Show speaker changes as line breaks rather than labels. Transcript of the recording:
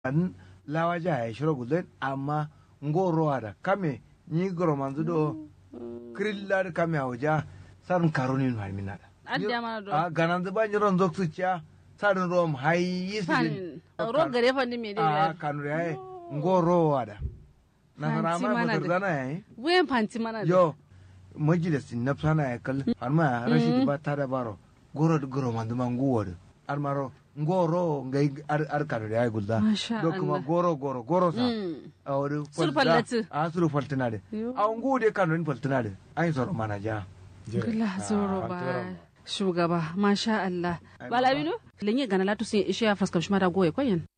an lawaja ya shiro gulen amma ngoro ada kame ni goro manzu do krilla kame awaja san karonin harminada
adda mana do
ganan zuba nyiron zoksu cha sarin rom hayi
fan ro gare fa ni me de
kanu yayi ngoro ada na harama mutar dana yayi
wen fanti mana
yo majalisin na sana ya kal harma rashid ba ta da baro goro mandu manguwa armaro ngoro ngai ar kanu yayi gulda do kuma goro sa awru suru faltina de aw ngude kanu faltina de ai soro manaja
Allah zoro ba shugaba masha Allah balabinu lenye gana latu sai ishe ya faskam shima da goye koyen